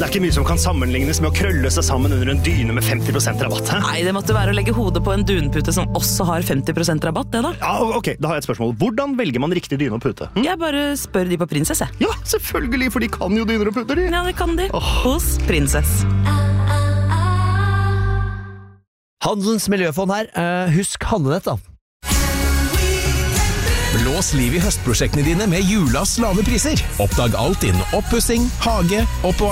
Det er ikke mye som kan sammenlignes med å krølle seg sammen under en dyne med 50% rabatt. Hæ? Nei, det måtte være å legge hodet på en dunpute som også har 50% rabatt, det da. Ja, ok, da har jeg et spørsmål. Hvordan velger man riktig dyne og pute? Jeg bare spør de på Prinsess, jeg. Ja, selvfølgelig, for de kan jo dyner og puter, de. Ja, det kan de. Hos Prinsess. Handelens miljøfond her. Husk handlenett, da. Blås liv i høstprosjektene dine med Julas lave priser. Oppdag alt innen oppussing, hage,